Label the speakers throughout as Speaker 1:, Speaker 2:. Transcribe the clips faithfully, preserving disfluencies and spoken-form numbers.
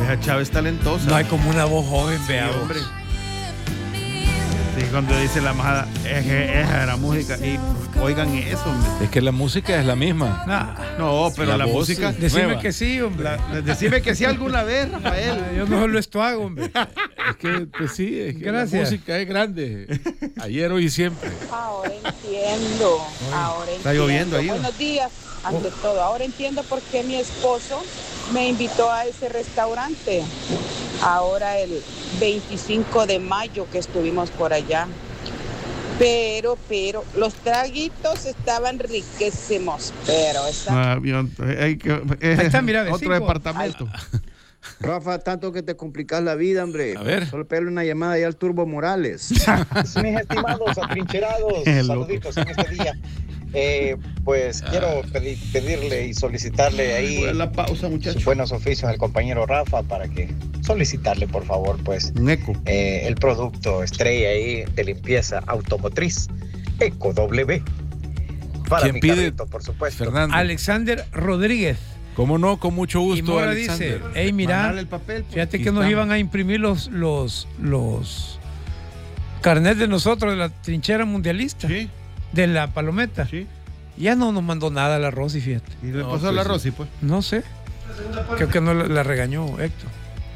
Speaker 1: esa chava es talentosa.
Speaker 2: No hay como una voz joven,
Speaker 1: sí,
Speaker 2: vea,
Speaker 1: hombre. Sí, cuando dice la majada, es que esa era música. Y oigan eso, hombre.
Speaker 3: Es que la música es la misma.
Speaker 2: Nah.
Speaker 1: No, pero la,
Speaker 3: La voz,
Speaker 1: música.
Speaker 3: sí.
Speaker 2: Decime
Speaker 1: nueva.
Speaker 2: que sí, hombre.
Speaker 1: La, decime que sí alguna vez, Rafael.
Speaker 2: Ah, yo mejor lo esto hago, hombre.
Speaker 3: Es que, pues sí, es que
Speaker 2: Gracias.
Speaker 3: la música es grande. Ayer, hoy y siempre.
Speaker 4: Ahora entiendo. Ahora
Speaker 1: Está
Speaker 4: entiendo.
Speaker 1: lloviendo ahí, ¿no?
Speaker 4: Buenos días, ante todo. Ahora entiendo por qué mi esposo me invitó a ese restaurante. Ahora el veinticinco de mayo que estuvimos por allá. Pero, pero, los traguitos estaban riquísimos. Pero esa...
Speaker 1: Ah, yo- hay que- eh,
Speaker 2: Ahí está, mira,
Speaker 1: otro
Speaker 2: cinco.
Speaker 1: departamento.
Speaker 5: Rafa, tanto que te complicas la vida, hombre.
Speaker 3: A ver.
Speaker 5: Solo pégale una llamada ya al Turbo Morales.
Speaker 6: Mis estimados atrincherados,
Speaker 1: El loco.
Speaker 6: saluditos en este día. Eh, pues quiero pedi- pedirle y solicitarle ahí
Speaker 1: Voy a la pausa,
Speaker 6: sus
Speaker 1: muchachos.
Speaker 6: buenos oficios al compañero Rafa para que solicitarle, por favor, pues
Speaker 1: Un eco.
Speaker 6: eh, el producto estrella ahí de limpieza automotriz Eco W. Para
Speaker 3: ¿Quién
Speaker 6: mi
Speaker 3: pide?
Speaker 6: carrito, por supuesto.
Speaker 3: Fernando.
Speaker 2: Alexander Rodríguez.
Speaker 3: ¿Cómo no? Con mucho
Speaker 2: Y
Speaker 3: gusto,
Speaker 2: Mora
Speaker 3: Alexander.
Speaker 2: dice, hey, mira,
Speaker 1: Mandarle el papel. pues.
Speaker 2: fíjate
Speaker 3: Aquí
Speaker 2: que nos
Speaker 3: estamos.
Speaker 2: iban a imprimir los, los, los carnets de nosotros de la trinchera mundialista,
Speaker 1: Sí,
Speaker 2: de la palometa.
Speaker 1: sí.
Speaker 2: Ya no nos mandó nada la Rosy, fíjate.
Speaker 1: Y le
Speaker 3: No,
Speaker 1: pasó
Speaker 3: pues
Speaker 1: la
Speaker 3: sí.
Speaker 1: Rosy, pues.
Speaker 2: No sé. Creo que no la, la regañó Héctor.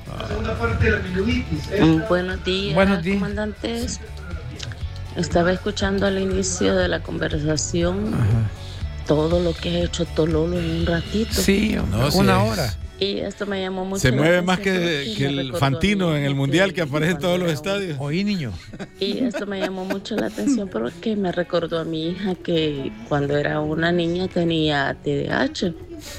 Speaker 7: Mm, Buenos días,
Speaker 2: Buenos días.
Speaker 7: comandantes. Estaba escuchando al inicio de la conversación todo lo que ha hecho Tololo en un ratito.
Speaker 2: Sí, hombre,
Speaker 3: No, sí
Speaker 2: una
Speaker 3: es.
Speaker 2: hora.
Speaker 7: Y esto me llamó mucho
Speaker 3: Se
Speaker 7: la
Speaker 3: mueve
Speaker 7: atención
Speaker 3: más que,
Speaker 7: porque
Speaker 3: que
Speaker 7: me
Speaker 3: el
Speaker 7: recordó a
Speaker 3: Fantino
Speaker 7: mi
Speaker 3: en el
Speaker 7: hija
Speaker 3: Mundial que aparece en
Speaker 7: cuando
Speaker 3: todos los
Speaker 7: era un-
Speaker 3: estadios.
Speaker 2: Oí, niño.
Speaker 7: Y esto me llamó mucho la atención porque me recordó a mi hija que cuando era una niña tenía T D A H.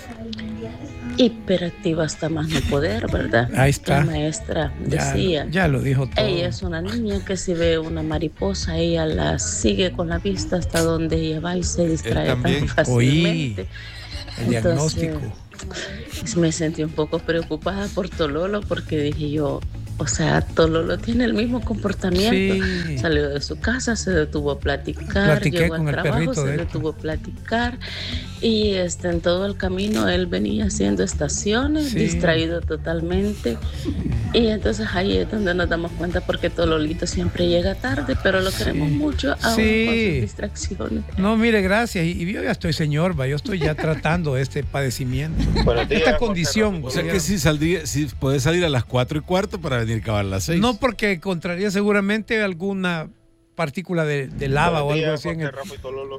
Speaker 7: Hiperactiva hasta más no poder, ¿verdad?
Speaker 2: Ahí está.
Speaker 7: La maestra
Speaker 2: Ya,
Speaker 7: decía.
Speaker 2: ya lo dijo todo.
Speaker 7: Ella es una niña que si ve una mariposa, ella la sigue con la vista hasta donde ella va y se distrae
Speaker 3: también.
Speaker 7: tan fácilmente.
Speaker 2: El diagnóstico.
Speaker 7: Entonces, me sentí un poco preocupada por Tololo porque dije yo, o sea, Tololo tiene el mismo comportamiento.
Speaker 2: Sí.
Speaker 7: Salió de su casa, se detuvo a platicar,
Speaker 2: Platiqué
Speaker 7: llegó
Speaker 2: con
Speaker 7: al
Speaker 2: el
Speaker 7: trabajo,
Speaker 2: perrito
Speaker 7: se
Speaker 2: de Héctor.
Speaker 7: detuvo a platicar y este, en todo el camino él venía haciendo estaciones,
Speaker 2: Sí.
Speaker 7: distraído totalmente. Y entonces ahí es donde nos damos cuenta porque Tololito siempre llega tarde, pero lo queremos mucho aún
Speaker 2: Sí.
Speaker 7: con sus distracciones.
Speaker 2: No, mire, gracias. Y, y yo ya estoy señor, va. Yo estoy ya tratando este padecimiento.
Speaker 6: Buenos días,
Speaker 2: Esta
Speaker 6: José
Speaker 2: condición.
Speaker 3: O sea que si saldría, si puedes salir a las cuatro y cuarto para venir a acabar a las seis.
Speaker 2: No, porque encontraría seguramente alguna partícula de, de lava o algo así en el...
Speaker 8: Rafa y Tololo.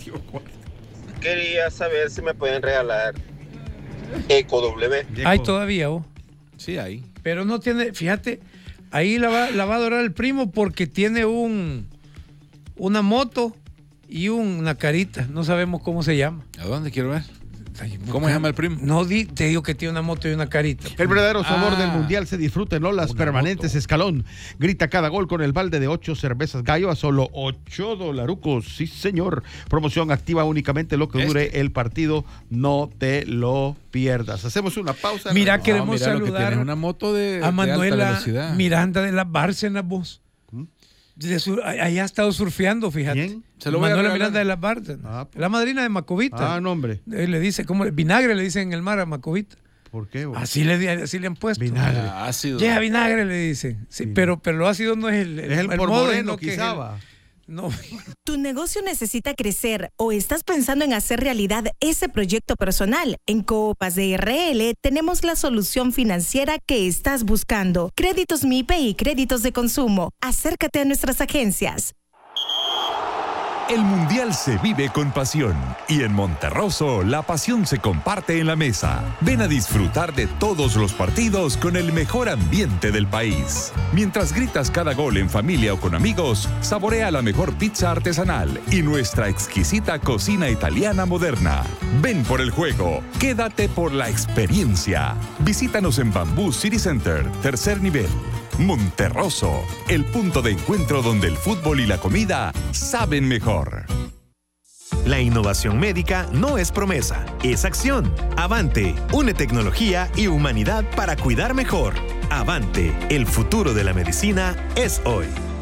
Speaker 8: Quería saber si me pueden regalar Eco W.
Speaker 2: Hay todavía, oh.
Speaker 3: Sí, ahí.
Speaker 2: Pero no tiene, fíjate, ahí la va, la va a adorar el primo porque tiene un una moto y un- una carita. No sabemos cómo se llama.
Speaker 3: ¿A dónde quiero ver? ¿Cómo se llama el primo?
Speaker 2: No, di- te digo que tiene una moto y una carita.
Speaker 1: El verdadero sabor
Speaker 3: Ah.
Speaker 1: del Mundial se disfruta en Olas
Speaker 3: Una
Speaker 1: Permanentes
Speaker 3: moto.
Speaker 1: Escalón. Grita cada gol con el balde de ocho cervezas Gallo a solo ocho dolarucos. Sí, señor. Promoción activa únicamente lo que dure el partido. No te lo pierdas. Hacemos una pausa.
Speaker 2: Mira,
Speaker 3: No,
Speaker 2: queremos
Speaker 3: mira, lo que
Speaker 2: saludar
Speaker 3: tiene es una moto de, de
Speaker 2: a
Speaker 3: alta
Speaker 2: Manuela
Speaker 3: velocidad.
Speaker 2: Miranda de las Bárcenas, vos. De sur- allá ha estado surfeando, fíjate.
Speaker 1: ¿Quién?
Speaker 3: Se lo voy a
Speaker 2: Manuela
Speaker 3: regalar.
Speaker 2: Miranda de las Bárcenas.
Speaker 1: Ah, pues.
Speaker 2: La madrina de Macovita.
Speaker 1: Ah, no, hombre.
Speaker 2: Él le dice, ¿cómo? le- Vinagre le dicen en el mar a Macovita.
Speaker 1: ¿Por qué? vos?
Speaker 2: Así le, di- así le han puesto.
Speaker 1: Vinagre.
Speaker 3: Ah, ácido.
Speaker 2: Llega vinagre, le dicen. Sí, pero, pero lo ácido no es el,
Speaker 1: Es el, por
Speaker 2: modo,
Speaker 1: moreno,
Speaker 2: sino que es
Speaker 1: quizá.
Speaker 2: el-
Speaker 1: va.
Speaker 2: no.
Speaker 9: Tu negocio necesita crecer o estás pensando en hacer realidad ese proyecto personal. En Copas de R L tenemos la solución financiera que estás buscando. Créditos M I P E y créditos de consumo. Acércate a nuestras agencias.
Speaker 10: El Mundial se vive con pasión y en Monterroso la pasión se comparte en la mesa. Ven a disfrutar de todos los partidos con el mejor ambiente del país. Mientras gritas cada gol en familia o con amigos, saborea la mejor pizza artesanal y nuestra exquisita cocina italiana moderna. Ven por el juego, quédate por la experiencia. Visítanos en Bamboo City Center, tercer nivel. Monterroso, el punto de encuentro donde el fútbol y la comida saben mejor.
Speaker 11: La innovación médica no es promesa, es acción. Avante, une tecnología y humanidad para cuidar mejor. Avante, el futuro de la medicina es hoy.